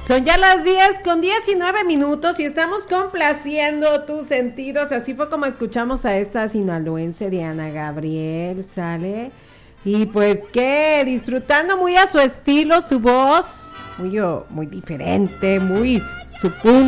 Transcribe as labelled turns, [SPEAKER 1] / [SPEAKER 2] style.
[SPEAKER 1] Son ya las 10:19 y estamos complaciendo tus sentidos. Así fue como escuchamos a esta sinaloense Diana Gabriel, ¿sale? Y pues que disfrutando muy a su estilo, su voz, muy diferente, muy su punto.